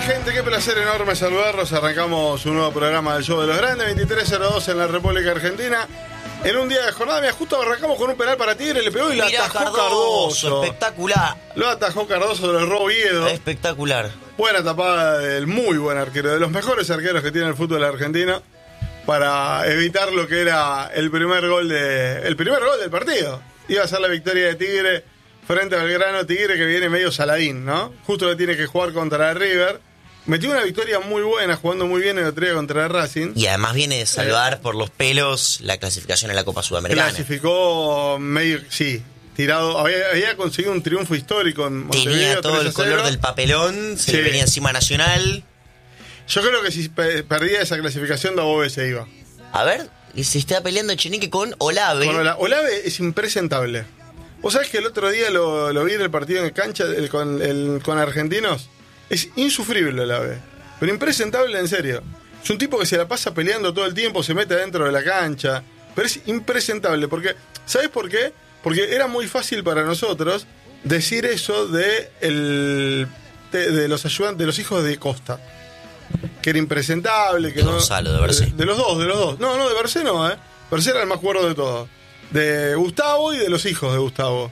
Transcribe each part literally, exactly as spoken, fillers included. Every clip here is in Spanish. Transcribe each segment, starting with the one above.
gente? Qué placer enorme saludarlos. Arrancamos un nuevo programa del Show de los Grandes, veintitrés cero dos en la República Argentina. En un día de jornada, mira, justo arrancamos con un penal para Tigre, le pegó y la atajó Cardoso, Cardoso. Espectacular. Lo atajó Cardoso, lo erró Oviedo. Espectacular. Buena tapada del muy buen arquero, de los mejores arqueros que tiene el fútbol argentino, para evitar lo que era el primer gol de el primer gol del partido. Iba a ser la victoria de Tigre frente a Belgrano. Tigre que viene medio saladín, ¿no? Justo le tiene que jugar contra River. Metió una victoria muy buena, jugando muy bien el otro día contra Racing. Y además viene de salvar eh, por los pelos la clasificación en la Copa Sudamericana. Clasificó medio, sí, tirado. Había, había conseguido un triunfo histórico en Montevideo. Tenía todo el color del papelón, se sí. le venía encima Nacional. Yo creo que si pe- perdía esa clasificación, Dabove se iba. A ver, y se está peleando Echenique con Olave. Con Ola- Olave es impresentable. ¿Vos sabés que el otro día lo, lo vi en el partido en cancha el, con, el, con Argentinos? Es insufrible Olave, pero impresentable en serio. Es un tipo que se la pasa peleando todo el tiempo, se mete adentro de la cancha, pero es impresentable. Porque, ¿sabés por qué? Porque era muy fácil para nosotros decir eso de, el, de, de los ayudantes, de los hijos de Costa. Que era impresentable, que de no. Gonzalo, de Bercé. De, de los dos, de los dos. No, no, de Bercé no, ¿eh? Bercé era el más cuerdo de todos. De Gustavo y de los hijos de Gustavo.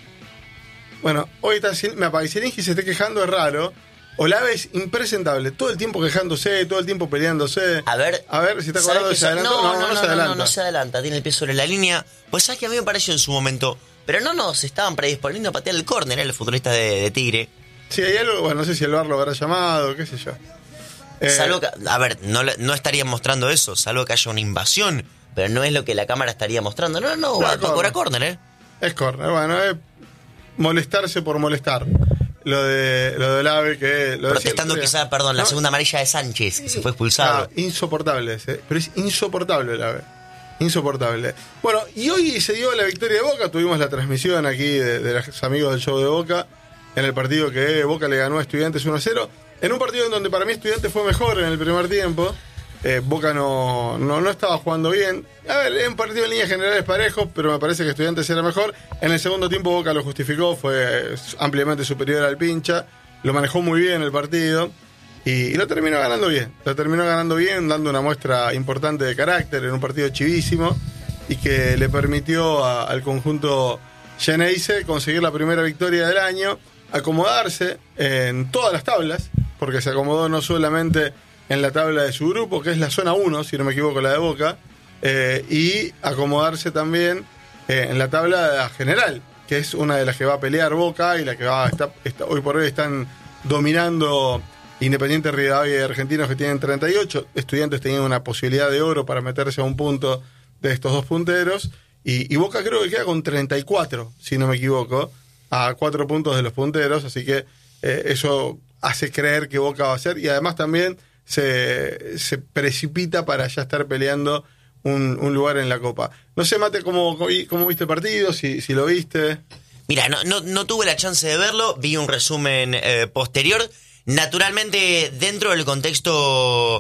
Bueno, hoy está, me apareció y se esté quejando, es raro. Olave es impresentable, todo el tiempo quejándose, todo el tiempo peleándose. A ver, a ver si está acordado de se adelanta. No, no, no, no, no, se adelanta. No, no, no se adelanta, tiene el pie sobre la línea. Pues sabes que a mí me pareció en su momento, pero no nos estaban predisponiendo a patear el córner, ¿eh? El futbolista de, de Tigre. Sí, hay algo, bueno, no sé si el V A R lo habrá llamado, qué sé yo. Eh, salvo que, a ver, no, no estarían mostrando eso, salvo que haya una invasión, pero no es lo que la cámara estaría mostrando. No, no, va a cobrar córner, ¿eh? Es córner, bueno, es molestarse por molestar. Lo de lo del AVE que... Lo Protestando decía, quizá, perdón, ¿no? La segunda amarilla de Sánchez, que se fue expulsado. Ah, insoportable ese, pero es insoportable el AVE. Insoportable. Bueno, y hoy se dio la victoria de Boca, tuvimos la transmisión aquí de, de los amigos del show de Boca, en el partido que Boca le ganó a Estudiantes uno a cero, en un partido en donde para mí Estudiantes fue mejor en el primer tiempo. Eh, Boca no, no, no estaba jugando bien. A ver, en un partido en líneas generales parejos, pero me parece que Estudiantes era mejor. En el segundo tiempo Boca lo justificó, fue ampliamente superior al Pincha, lo manejó muy bien el partido y, y lo terminó ganando bien. Lo terminó ganando bien, dando una muestra importante de carácter en un partido chivísimo y que le permitió a, al conjunto Geneise conseguir la primera victoria del año, acomodarse en todas las tablas, porque se acomodó no solamente en la tabla de su grupo, que es la zona uno, si no me equivoco, la de Boca, eh, y acomodarse también eh, en la tabla general, que es una de las que va a pelear Boca y la que va está, está, hoy por hoy están dominando Independiente, Rivadavia y Argentinos, que tienen treinta y ocho. Estudiantes tenían una posibilidad de oro para meterse a un punto de estos dos punteros, y, y Boca creo que queda con treinta y cuatro, si no me equivoco, a cuatro puntos de los punteros, así que eh, eso hace creer que Boca va a ser, y además también Se, se precipita para ya estar peleando un, un lugar en la Copa. No sé, Mate, ¿cómo, cómo viste el partido? Si, si lo viste. Mira, no, no, no tuve la chance de verlo, vi un resumen eh, posterior. Naturalmente, dentro del contexto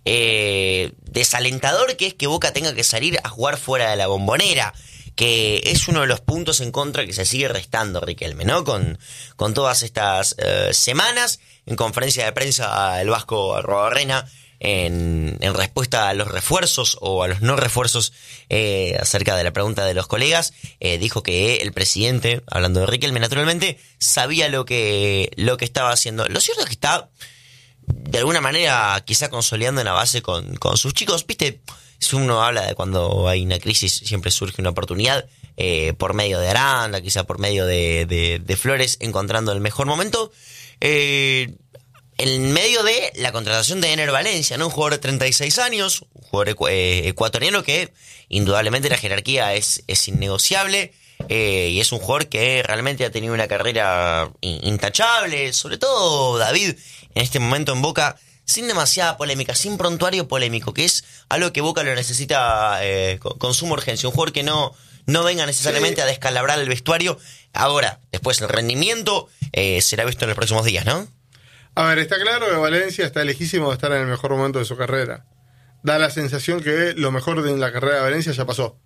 eh, desalentador que es que Boca tenga que salir a jugar fuera de la Bombonera, que es uno de los puntos en contra que se sigue restando, Riquelme, ¿no? Con, con todas estas eh, semanas. En conferencia de prensa, el vasco Arrobarrena, en, en respuesta a los refuerzos o a los no refuerzos eh, acerca de la pregunta de los colegas, eh, dijo que el presidente, hablando de Riquelme naturalmente, sabía lo que, lo que estaba haciendo. Lo cierto es que está, de alguna manera, quizá consolidando una base con, con sus chicos. Viste, si uno habla de cuando hay una crisis, siempre surge una oportunidad, eh, por medio de Aranda, quizá por medio de, de, de Flores, encontrando el mejor momento. Eh, en medio de la contratación de Ener Valencia, ¿no? Un jugador de treinta y seis años, un jugador ecu- eh, ecuatoriano que indudablemente la jerarquía es, es innegociable, eh, y es un jugador que realmente ha tenido una carrera in- intachable, sobre todo David en este momento en Boca, sin demasiada polémica, sin prontuario polémico, que es algo que Boca lo necesita eh, con, con suma urgencia, un jugador que no, no venga necesariamente sí. a descalabrar el vestuario. Ahora, después el rendimiento eh, será visto en los próximos días, ¿no? A ver, está claro que Valencia está lejísimo de estar en el mejor momento de su carrera. Da la sensación que lo mejor de la carrera de Valencia ya pasó.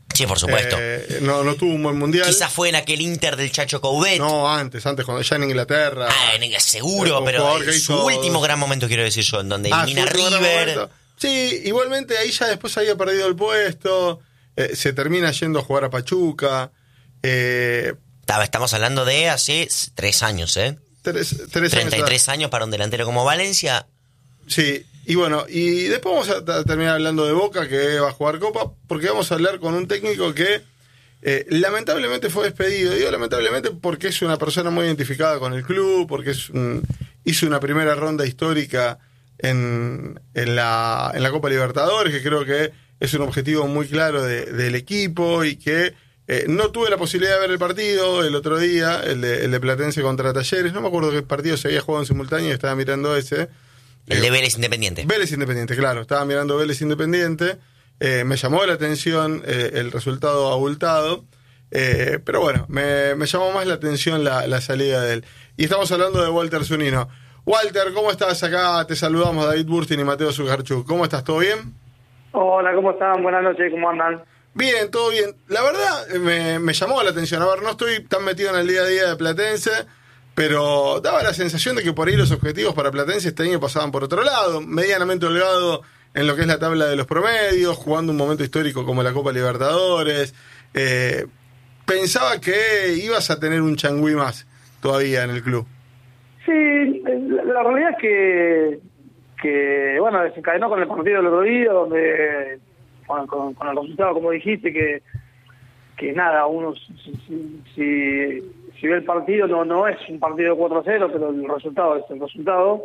Sí, por supuesto. Eh, no, no tuvo un buen mundial. Quizás fue en aquel Inter del Chacho Coudet. No, antes, antes, cuando ya en Inglaterra. Ah, en, seguro, pero en su último gran momento, quiero decir yo, en donde ah, elimina River. Sí, igualmente ahí ya después había perdido el puesto, eh, se termina yendo a jugar a Pachuca. Eh, Estamos hablando de hace tres años, ¿eh? Tres, tres treinta y tres años, años para un delantero como Valencia. Sí, y bueno, y después vamos a t- terminar hablando de Boca, que va a jugar Copa, porque vamos a hablar con un técnico que eh, lamentablemente fue despedido. Digo lamentablemente porque es una persona muy identificada con el club, porque es un, hizo una primera ronda histórica en, en, la, en la Copa Libertadores, que creo que es un objetivo muy claro de, del equipo, y que eh, no tuve la posibilidad de ver el partido el otro día, el de, el de Platense contra Talleres. No me acuerdo qué partido se había jugado en simultáneo y estaba mirando ese. El de Vélez Independiente. Vélez Independiente, claro. Estaba mirando Vélez Independiente. Eh, me llamó la atención eh, el resultado abultado. Eh, pero bueno, me, me llamó más la atención la, la salida de él. Y estamos hablando de Walter Zunino. Walter, ¿cómo estás? Acá te saludamos, David Burstin y Mateo Zugarchuk. ¿Cómo estás? ¿Todo bien? Hola, ¿cómo están? Buenas noches, ¿cómo andan? Bien, todo bien. La verdad, me, me llamó la atención. A ver, no estoy tan metido en el día a día de Platense, pero daba la sensación de que por ahí los objetivos para Platense este año pasaban por otro lado, medianamente holgado en lo que es la tabla de los promedios, jugando un momento histórico como la Copa Libertadores. Eh, pensaba que ibas a tener un changüí más todavía en el club. Sí, la, la realidad es que, que, bueno, desencadenó con el partido del otro día, donde, bueno, con, con el resultado, como dijiste, que, que nada, uno, si, si, si Si ve el partido, no no es un partido de cuatro a cero, pero el resultado es el resultado,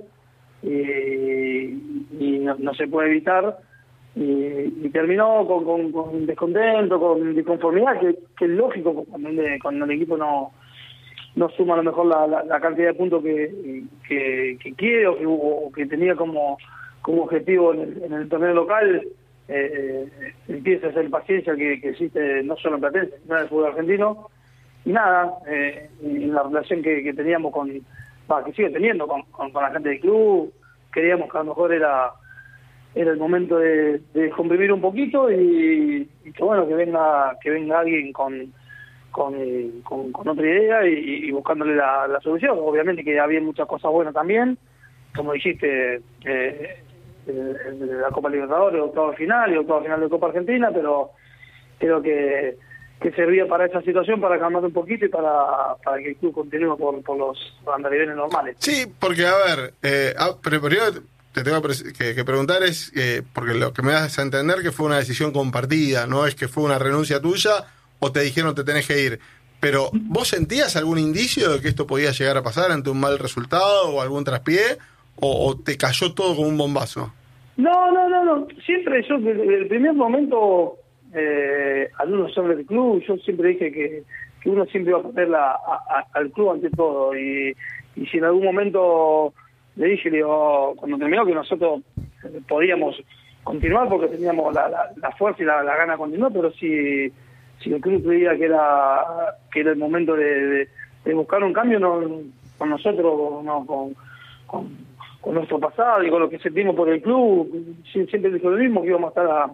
y, y no, no se puede evitar. Y, y terminó con, con, con descontento, con disconformidad, que, que es lógico cuando el, cuando el equipo no no suma a lo mejor la, la, la cantidad de puntos que, que, que quiere o que, o que tenía como, como objetivo en el, en el torneo local. Eh, empieza a ser paciencia que, que existe no solo en Platense, sino en el fútbol argentino. Y nada, eh, en la relación que, que teníamos con, bah, que sigue teniendo con, con, con la gente del club, creíamos que a lo mejor era era el momento de, de comprimir un poquito y, y que bueno, que venga que venga alguien con con, con, con otra idea y, y buscándole la, la solución. Obviamente que había muchas cosas buenas también, como dijiste, eh, el, la Copa Libertadores, el octavo final y el octavo final de Copa Argentina, pero creo que que servía para esa situación, para calmar un poquito y para, para que el club continúe por, por los andariveles normales. Sí, porque a ver, eh, ah, pero primero te tengo que, que preguntar es, eh, porque lo que me das a entender que fue una decisión compartida, no es que fue una renuncia tuya o te dijeron te tenés que ir, pero ¿vos sentías algún indicio de que esto podía llegar a pasar ante un mal resultado o algún traspié, o, o te cayó todo como un bombazo? No, no, no, no. Siempre yo, desde el primer momento, eh, al uno sobre el club, yo siempre dije que, que uno siempre iba a poner la, a, a, al club ante todo. Y, y si en algún momento le dije, le digo, cuando terminó, que nosotros podíamos continuar porque teníamos la, la, la fuerza y la, la gana de continuar, pero si, si el club creía que era que era el momento de, de, de buscar un cambio, no, con nosotros, no, con, con, con nuestro pasado y con lo que sentimos por el club, siempre dije lo mismo, que íbamos a estar a,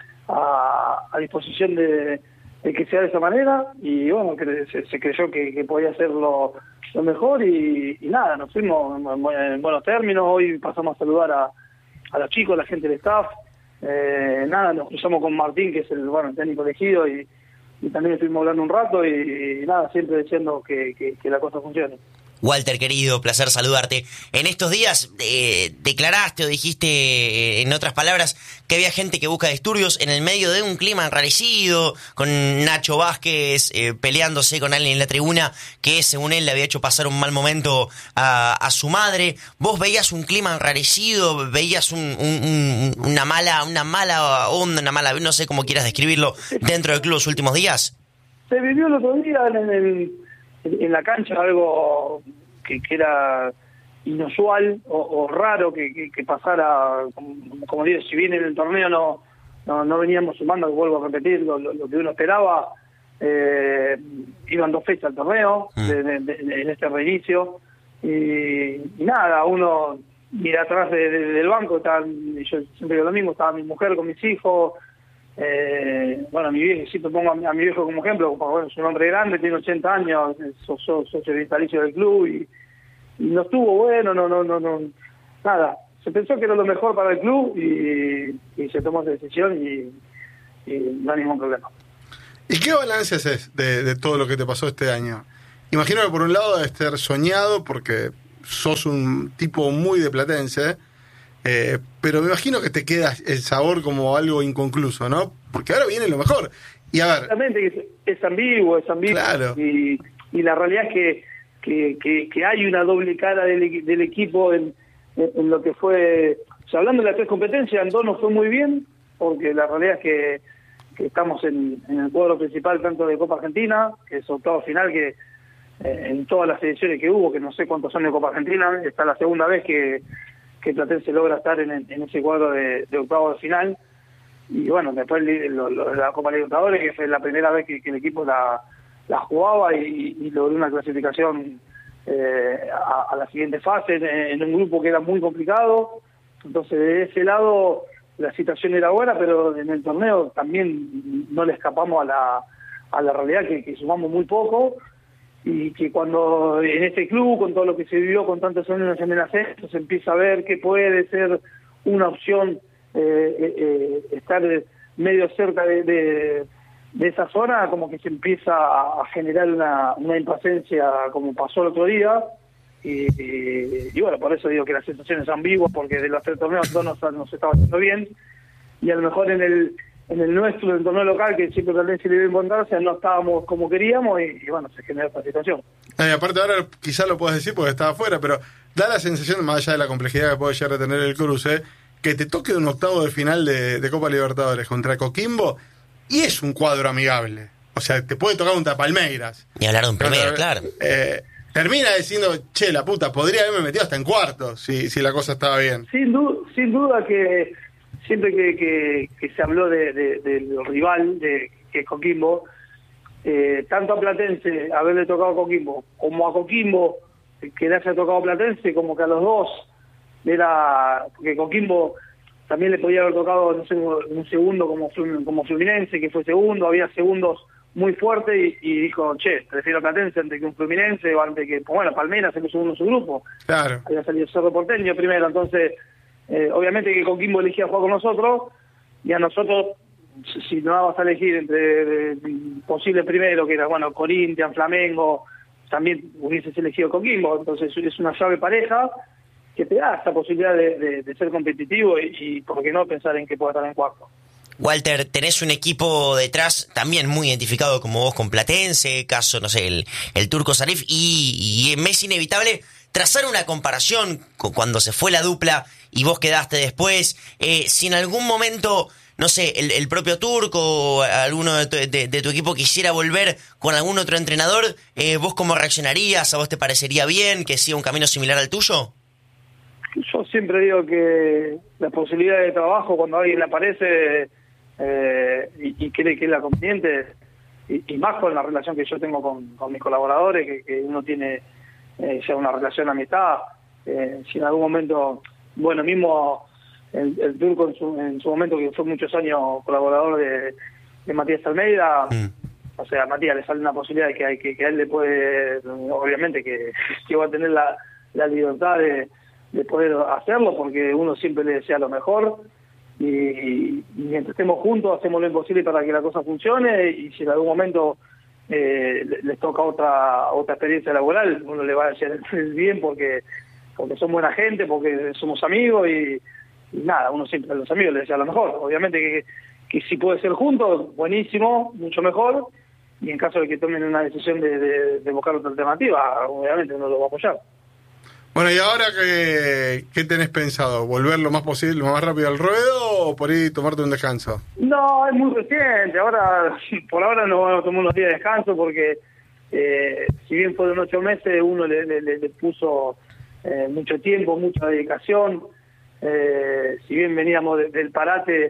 a, a disposición de, de que sea de esa manera, y bueno, que se, se creyó que, que podía ser lo, lo mejor, y, y nada, nos fuimos en, en buenos términos. Hoy pasamos a saludar a, a los chicos, a la gente del staff. Eh, nada, nos cruzamos con Martín, que es el, bueno, el técnico elegido, y, y también estuvimos hablando un rato, y, y nada, siempre deseando que, que, que la cosa funcione. Walter, querido, placer saludarte. En estos días eh, declaraste o dijiste, eh, en otras palabras, que había gente que busca disturbios en el medio de un clima enrarecido, con Nacho Vázquez eh, peleándose con alguien en la tribuna que, según él, le había hecho pasar un mal momento a, a su madre. ¿Vos veías un clima enrarecido? ¿Veías un, un, un, una mala una mala onda, una mala, no sé cómo quieras describirlo, dentro del club los últimos días? Se vivió el otro día en el... en la cancha algo que, que era inusual o, o raro que, que, que pasara, como, como digo, si bien en el torneo no no, no veníamos sumando, vuelvo a repetir, lo, lo, lo que uno esperaba, eh, iban dos fechas al torneo, mm. de, de, de, en este reinicio, y, y nada, uno mira atrás de, de, del banco, estaba, yo siempre digo lo mismo, estaba mi mujer con mis hijos, Eh, bueno, mi viejo, siempre pongo a mi, a mi viejo como ejemplo, porque bueno, es un hombre grande, tiene ochenta años, es socio so, so, vitalicio del club y, y no estuvo bueno, no, no, no, no, nada. Se pensó que era lo mejor para el club y, y se tomó esa decisión y, y no hay ningún problema. ¿Y qué balance haces de, de todo lo que te pasó este año? Imagino que por un lado debes estar soñado porque sos un tipo muy de platense, eh, pero me imagino que te queda el sabor como algo inconcluso, ¿no? Porque ahora viene lo mejor. Y a ver... Realmente es, es ambiguo, es ambiguo. Claro. Y, y la realidad es que, que, que, que hay una doble cara del, del equipo en, en, en lo que fue... O sea, hablando de las tres competencias, en dos no fue muy bien, porque la realidad es que, que estamos en, en el cuadro principal tanto de Copa Argentina, que es octavo final, que eh, en todas las ediciones que hubo, que no sé cuántos son de Copa Argentina, está la segunda vez que, que Platense logra estar en, en ese cuadro de, de octavo de final. Y bueno, después lo, lo, la Copa Libertadores, que fue la primera vez que, que el equipo la, la jugaba y, y logró una clasificación eh, a, a la siguiente fase en, en un grupo que era muy complicado. Entonces, de ese lado, la situación era buena, pero en el torneo también no le escapamos a la, a la realidad que, que sumamos muy poco y que cuando en este club, con todo lo que se vivió con tantos años en el ascenso, se empieza a ver que puede ser una opción eh, eh, estar medio cerca de, de, de esa zona, como que se empieza a generar una, una impaciencia como pasó el otro día. Y, y, y bueno, por eso digo que las sensaciones son ambiguas, porque de los tres torneos dos nos, nos estaba haciendo bien, y a lo mejor en el en el nuestro, en el torneo local, que siempre también se le debe encontrarse, no estábamos como queríamos, y, y bueno, se generó esta situación. Y aparte ahora quizás lo puedas decir porque estaba afuera, pero da la sensación, más allá de la complejidad que puede llegar a tener el cruce, que te toque un octavo de final de, de Copa Libertadores contra Coquimbo, y es un cuadro amigable. O sea, te puede tocar un Palmeiras. Y hablar de un primero, claro. Eh, termina diciendo, che, la puta, podría haberme metido hasta en cuartos si, si la cosa estaba bien. Sin, du sin duda que siempre que, que, que se habló de, de, del rival, de que es Coquimbo, eh, tanto a Platense haberle tocado a Coquimbo, como a Coquimbo que le haya tocado a Platense, como que a los dos era, porque Coquimbo también le podía haber tocado, no sé, un segundo como, como Fluminense, que fue segundo, había segundos muy fuertes y, y dijo, che, prefiero a Platense antes que un Fluminense o antes que, bueno, Palmeiras se puso uno en su grupo. Claro. Había salido Cerro Porteño primero, entonces, eh, obviamente que Coquimbo elegía jugar con nosotros, y a nosotros, si no vas a elegir entre de, posible primero, que era, bueno, Corinthians, Flamengo, también hubieses elegido Coquimbo, entonces es una llave pareja que te da esa posibilidad de, de, de ser competitivo y, y, por qué no, pensar en que pueda estar en cuarto. Walter, tenés un equipo detrás también muy identificado como vos con Platense, caso, no sé, el, el Turco Sarif, y, y me es inevitable trazar una comparación con cuando se fue la dupla y vos quedaste después. Eh, si en algún momento, no sé, el, el propio Turco o alguno de tu, de, de tu equipo quisiera volver con algún otro entrenador, eh, ¿vos cómo reaccionarías? ¿A vos te parecería bien que siga un camino similar al tuyo? Yo siempre digo que la posibilidad de trabajo, cuando alguien le aparece eh, y, y cree que es la conveniente, y, y más con la relación que yo tengo con, con mis colaboradores, que, que uno tiene eh, ya una relación de amistad, eh, si en algún momento, bueno, mismo el, el Turco en su, en su momento, que fue muchos años colaborador de, de Matías Almeida, mm. o sea, a Matías le sale una posibilidad de que, hay, que, que a él le puede, obviamente que, que va a tener la, la libertad de de poder hacerlo, porque uno siempre le desea lo mejor, y, y mientras estemos juntos hacemos lo imposible para que la cosa funcione, y si en algún momento eh, les toca otra otra experiencia laboral, uno le va a decir bien porque porque son buena gente, porque somos amigos, y, y nada, uno siempre a los amigos les desea lo mejor. Obviamente que, que si puede ser juntos, buenísimo, mucho mejor, y en caso de que tomen una decisión de, de, de buscar otra alternativa, obviamente uno lo va a apoyar. Bueno, ¿y ahora qué, qué tenés pensado? ¿Volver lo más posible, lo más rápido al ruedo o por ahí tomarte un descanso? No, es muy reciente. Ahora, por ahora no vamos a tomar unos días de descanso porque eh, si bien fueron ocho meses, uno le, le, le puso eh, mucho tiempo, mucha dedicación. Eh, si bien veníamos de, del parate,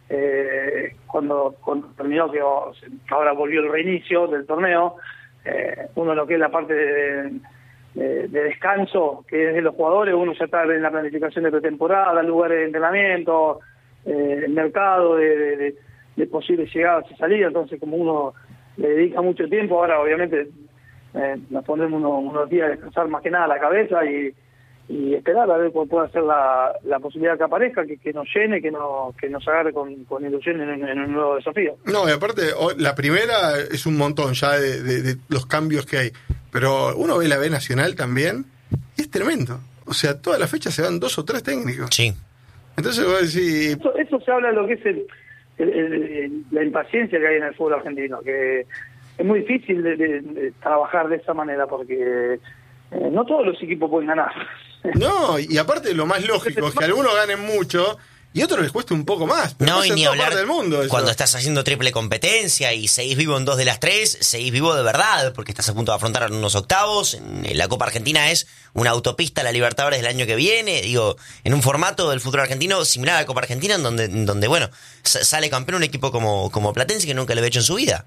eh, cuando, cuando terminó, que ahora volvió el reinicio del torneo, eh, uno lo que es la parte de... De, de descanso, que es de los jugadores, uno ya está en la planificación de pretemporada, lugares de entrenamiento, eh, el mercado de, de, de posibles llegadas y salidas, entonces como uno le dedica mucho tiempo, ahora obviamente eh, nos ponemos unos, unos días a descansar más que nada la cabeza y, y esperar a ver cuál puede ser la, la posibilidad que aparezca, que, que nos llene, que, no, que nos agarre con, con ilusión en, en un nuevo desafío. No, y aparte, la primera es un montón ya de, de, de los cambios que hay, pero uno ve la B Nacional también y es tremendo. O sea, todas las fechas se dan dos o tres técnicos. Sí. Entonces vos decís... Eso, eso se habla de lo que es el, el, el, la impaciencia que hay en el fútbol argentino, que es muy difícil de, de, de trabajar de esa manera porque eh, no todos los equipos pueden ganar. No, y aparte lo más lógico es que algunos ganen mucho y a otros les cueste un poco más. Pero No, pasa y en ni toda hablar parte del mundo eso. cuando estás haciendo triple competencia y seguís vivo en dos de las tres, seguís vivo de verdad, porque estás a punto de afrontar unos octavos. En la Copa Argentina es una autopista a la Libertadores del año que viene, digo, en un formato del fútbol argentino similar a la Copa Argentina, en donde, en donde bueno, sale campeón un equipo como, como Platense que nunca lo había hecho en su vida.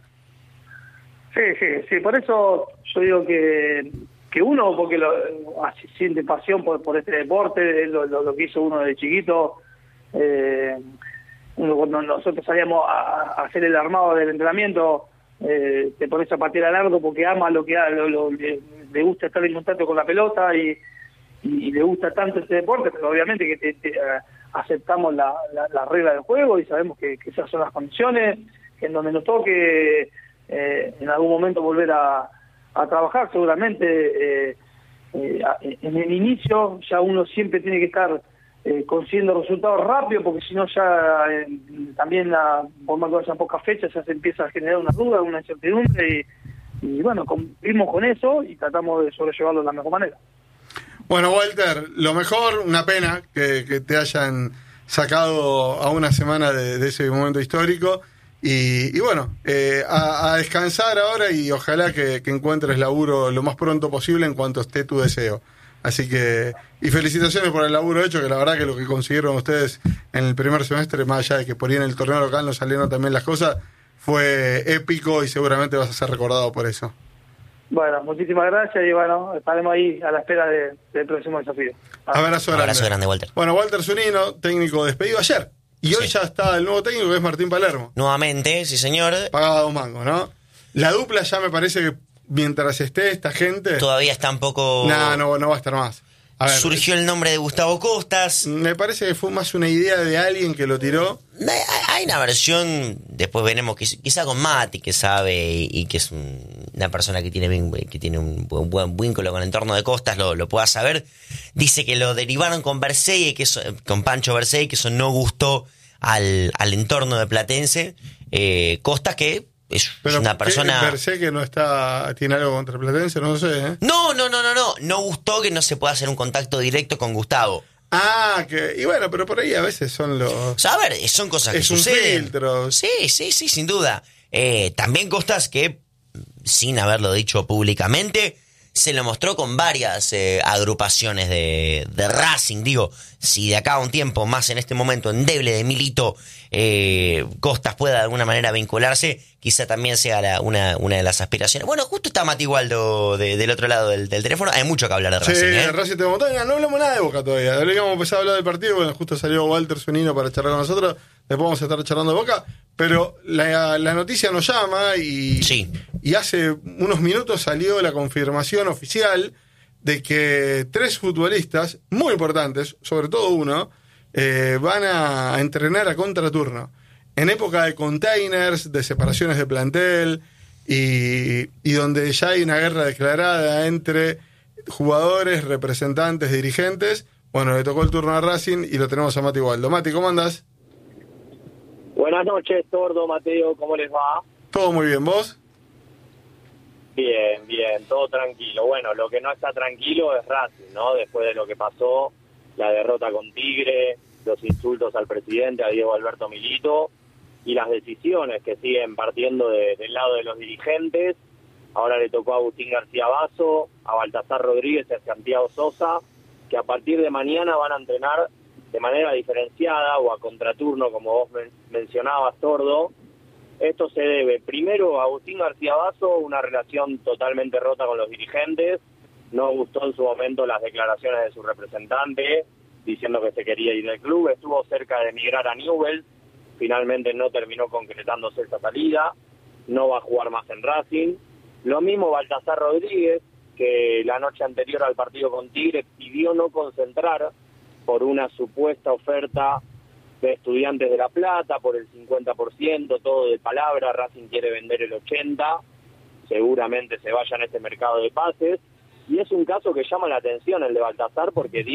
Sí, sí, sí, por eso yo digo que... que uno, porque lo, así, siente pasión por, por este deporte, lo, lo, lo que hizo uno de chiquito, eh, uno cuando nosotros salíamos a, a hacer el armado del entrenamiento, eh, te pones a patear al arco porque ama lo que lo, lo, le, le gusta estar en contacto con la pelota y, y, y le gusta tanto este deporte, pero obviamente que te, te, uh, aceptamos la, la, la regla del juego y sabemos que, que esas son las condiciones, que en donde nos toque eh, en algún momento volver a a trabajar seguramente eh, eh, en el inicio ya uno siempre tiene que estar eh, consiguiendo resultados rápidos porque si no ya eh, también la, por más que vayan pocas fechas ya se empieza a generar una duda, una incertidumbre y, y bueno, cumplimos con eso y tratamos de sobrellevarlo de la mejor manera. Bueno, Walter, lo mejor, una pena que, que te hayan sacado a una semana de, de ese momento histórico. Y, y bueno, eh, a, a descansar ahora y ojalá que, que encuentres laburo lo más pronto posible en cuanto esté tu deseo. Así que, y felicitaciones por el laburo hecho, que la verdad que lo que consiguieron ustedes en el primer semestre, más allá de que por ahí en el torneo local no salieron también las cosas, fue épico y seguramente vas a ser recordado por eso. Bueno, muchísimas gracias y bueno, estaremos ahí a la espera de, del próximo desafío. Ah. Abrazo grande. Abrazo grande, Walter. Bueno, Walter Zunino, técnico despedido ayer. Y hoy sí. Ya está el nuevo técnico que es Martín Palermo. Nuevamente, sí señor. Pagaba dos mangos, ¿no? La dupla ya me parece que mientras esté esta gente... Todavía está un poco... No, no, no va a estar más. A ver, surgió el nombre de Gustavo Costas. Me parece que fue más una idea de alguien que lo tiró. Hay una versión, después veremos, quizá con Mati, que sabe y que es un, una persona que tiene, que tiene un buen, buen vínculo con el entorno de Costas, lo, lo pueda saber. Dice que lo derivaron con Bersey, que eso, con Pancho Bersey, que eso no gustó al, al entorno de Platense. Eh, Costas que... es pero una persona... Bersey que no está, tiene algo contra Platense, no sé, ¿eh? No, no, no, no, no. No gustó que no se pueda hacer un contacto directo con Gustavo. Ah, que y bueno, pero por ahí a veces son los... O sea, a ver, son cosas que es suceden. Un filtro. Sí, sí, sí, sin duda. Eh, también Costas que, sin haberlo dicho públicamente, se lo mostró con varias eh, agrupaciones de, de Racing. Digo, si de acá a un tiempo, más en este momento endeble de Milito, eh, Costas pueda de alguna manera vincularse, quizá también sea la, una, una de las aspiraciones. Bueno, justo está Mati Waldo de, del otro lado del, del teléfono. Hay mucho que hablar de Racing. Sí, ¿eh? Racing te montaña. No hablamos nada de Boca todavía. Le habíamos empezado a hablar del partido. Bueno, justo salió Walter Zunino para charlar con nosotros. Después vamos a estar charlando de Boca. Pero la, la noticia nos llama y, sí. y hace unos minutos salió la confirmación oficial de que tres futbolistas muy importantes, sobre todo uno, eh, van a entrenar a contraturno. En época de containers, de separaciones de plantel y, y donde ya hay una guerra declarada entre jugadores, representantes, dirigentes. Bueno, le tocó el turno a Racing y lo tenemos a Mati Waldo. Mati, ¿cómo andás? Buenas noches, Tordo, Mateo, ¿cómo les va? Todo muy bien, ¿vos? Bien, bien, todo tranquilo. Bueno, lo que no está tranquilo es Racing, ¿no? Después de lo que pasó, la derrota con Tigre, los insultos al presidente, a Diego Alberto Milito, y las decisiones que siguen partiendo de, del lado de los dirigentes. Ahora le tocó a Agustín García Basso, a Baltasar Rodríguez y a Santiago Sosa, que a partir de mañana van a entrenar de manera diferenciada o a contraturno, como vos men- mencionabas, Tordo. Esto se debe, primero, a Agustín García Basso, una relación totalmente rota con los dirigentes. No gustó en su momento las declaraciones de su representante, diciendo que se quería ir del club. Estuvo cerca de emigrar a Newell's, finalmente no terminó concretándose esa salida, no va a jugar más en Racing. Lo mismo Baltasar Rodríguez, que la noche anterior al partido con Tigre pidió no concentrar por una supuesta oferta de Estudiantes de La Plata, por el cincuenta por ciento, todo de palabra. Racing quiere vender el ochenta por ciento, seguramente se vaya en este mercado de pases, y es un caso que llama la atención el de Baltasar, porque